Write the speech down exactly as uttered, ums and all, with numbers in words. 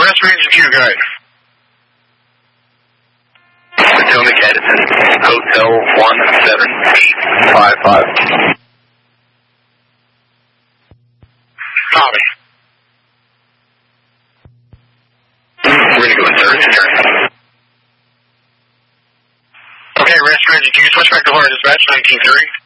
Ranger Q, go ahead. Potomac Edison, Hotel one seven eight five five. Copy. We're going to go in service turn. Okay, Ranger Q, switch back to Florida Dispatch, nineteen three.